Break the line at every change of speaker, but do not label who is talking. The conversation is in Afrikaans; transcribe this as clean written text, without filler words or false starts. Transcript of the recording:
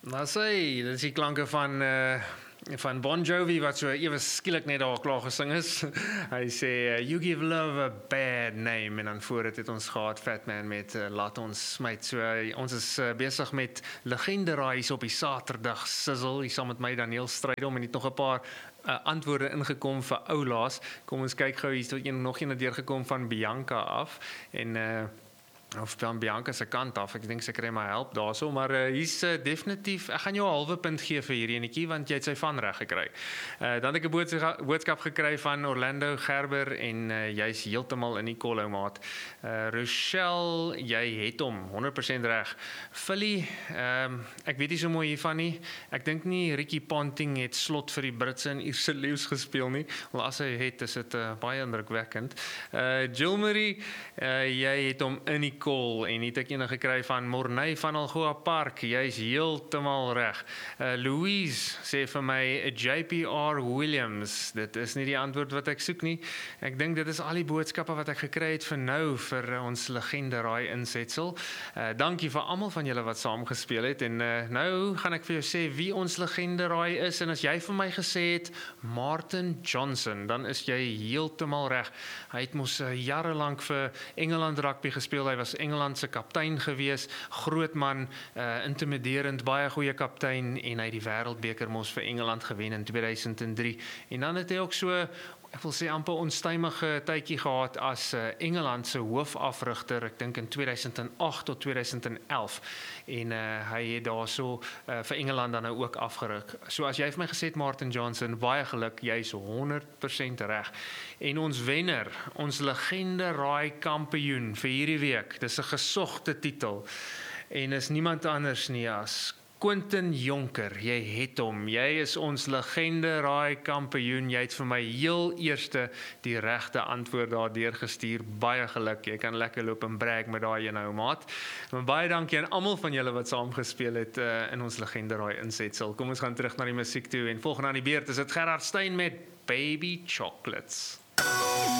Nou sê, dit is die klanke van Bon Jovi wat so ewe skielik net daar klaar gesing is. Hy sê, you give love a bad name, en dan voor het ons gehad, Fat Man met Laat ons smyt. So, ons is besig met Legende Raais op die Saterdag Sizzle, hier saam met my Daniel Strydom, en het nog 'n paar antwoorde ingekom vir oulaas. Kom ons kyk gou, hier is nog een deurgekom van Bianca af, en of van Bianca se kant af, ek dink sy kry my help daarso, maar hier's definitief, ek gaan jou 'n halwe punt gee vir hierdie enetjie, want jy het sy van reg gekry. Dan het ek 'n boodskap gekry van Orlando Gerber, en jy's heeltemal in die kolou, maat. Rochelle, jy het hom 100% reg. Philly, ek weet nie so mooi hiervan nie, ek dink nie Ricky Ponting het slot vir die Britse en Ierse leeu's gespeel nie, wel as hy het, is dit baie indrukwekkend. Jill Marie, jy het hom in die call, en het ek ene gekry van Morney van Algoa Park, jy is heeltemal reg. Louise sê vir my, JPR Williams, dit is nie die antwoord wat ek soek nie. Ek dink dit is al die boodskappe wat ek gekry het vir nou, vir ons Legende Raai insetsel. Dankie vir almal van julle wat saam gespeel het, en nou gaan ek vir jou sê wie ons Legende Raai is, en as jy vir my gesê het, Martin Johnson, dan is jy heeltemal reg. Hy het mos jare lank vir Engeland rugby gespeel, hy was Engeland se kaptein gewees, groot man, intimiderend, baie goeie kaptein, en hy het die wêreldbeker mos vir Engeland gewen in 2003. En dan het hy ook so, ek wil sê amper onstuimige tydjie gehad as Engeland se hoofafrigter, ek dink in 2008 tot 2011, en hy het daarso vir Engeland dan nou ook afgeruk. So as jy vir my gesê het, Martin Johnson, baie geluk, jy is 100% reg. En ons wenner, ons Legende Raai kampioen vir hierdie week, dis 'n gesogte titel, en is niemand anders nie as Quentin Jonker, jy het hom, jy is ons Legende Raai kampioen, jy het vir my heel eerste die regte antwoord daar deurgestuur, baie geluk, jy kan lekker loop en brag met daai een ou, maat. Maar baie dankie aan almal van julle wat saam gespeel het in ons Legende Raai insetsel. Kom ons gaan terug na die musiek toe, en volgende aan die beurt is dit Gerard Stein met Baby Chocolates.